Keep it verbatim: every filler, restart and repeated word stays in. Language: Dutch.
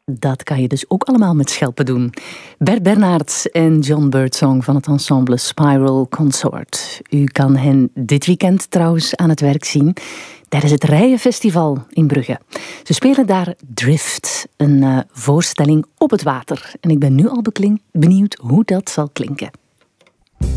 Dat kan je dus ook allemaal met schelpen doen. Bert Bernards en John Birdsong van het ensemble Spiral Consort. U kan hen dit weekend trouwens aan het werk zien tijdens het Rijenfestival in Brugge. Ze spelen daar Drift, een uh, voorstelling op het water. En ik ben nu al beklink- benieuwd hoe dat zal klinken.